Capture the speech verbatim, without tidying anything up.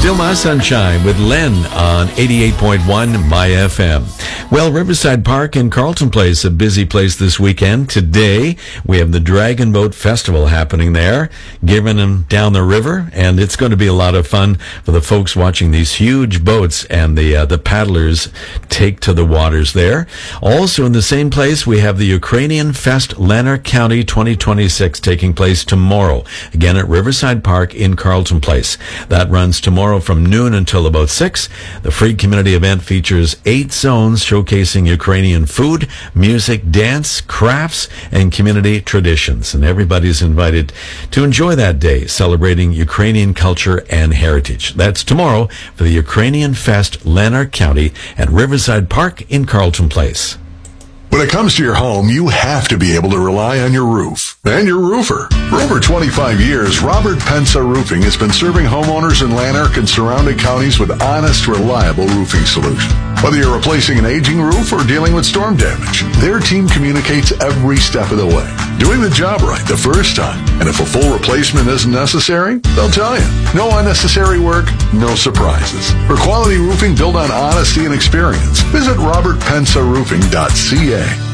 Still My Sunshine with Len on eighty-eight point one My F M. Well, Riverside Park in Carlton Place, a busy place this weekend. Today, we have the Dragon Boat Festival happening there, giving them down the river, and it's going to be a lot of fun for the folks watching these huge boats and the uh, the paddlers take to the waters there. Also in the same place, we have the Ukrainian Fest Lanark County twenty twenty-six taking place tomorrow, again at Riverside Park in Carlton Place. That runs tomorrow from noon until about six. The free community event features eight zones showcasing Ukrainian food, music, dance, crafts, and community traditions. And everybody's invited to enjoy that day, celebrating Ukrainian culture and heritage. That's tomorrow for the Ukrainian Fest Lanark County at Riverside Park in Carlton Place. When it comes to your home, you have to be able to rely on your roof and your roofer. For over twenty-five years, Robert Pensa Roofing has been serving homeowners in Lanark and surrounding counties with honest, reliable roofing solutions. Whether you're replacing an aging roof or dealing with storm damage, their team communicates every step of the way, doing the job right the first time. And if a full replacement isn't necessary, they'll tell you. No unnecessary work, no surprises. For quality roofing built on honesty and experience, visit robert pensa roofing dot c a.